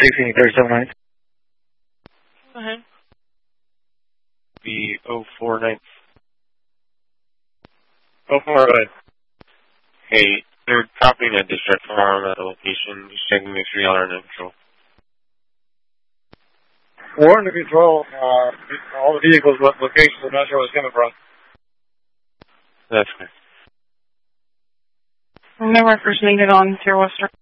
Phoenix 379. Go ahead. Be 049. 04, go ahead. Hey, they're dropping a distress alarm at the location. Just checking to make sure y'all are under control. We're under control. All the vehicles, locations, I'm not sure where it's coming from. That's good. No records needed on Sierra Western.